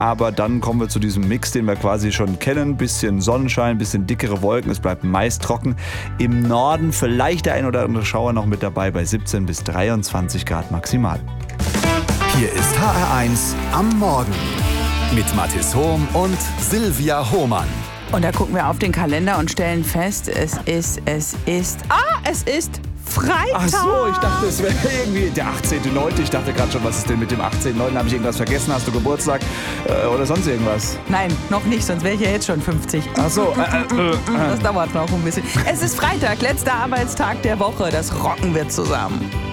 aber dann kommen wir zu diesem Mix, den wir quasi schon kennen. Bisschen Sonnenschein, bisschen dickere Wolken, es bleibt meist trocken. Im Norden vielleicht der ein oder andere Schauer noch mit dabei bei 17 bis 23 Grad maximal. Hier ist HR1 am Morgen mit Mathis Hohm und Silvia Hohmann. Und da gucken wir auf den Kalender und stellen fest, es ist Freitag. Ach so, ich dachte, es wäre irgendwie der 18.9. Ich dachte gerade schon, was ist denn mit dem 18.9.? Habe ich irgendwas vergessen? Hast du Geburtstag oder sonst irgendwas? Nein, noch nicht, sonst wäre ich ja jetzt schon 50. Ach so. Das dauert noch ein bisschen. Es ist Freitag, letzter Arbeitstag der Woche. Das rocken wir zusammen.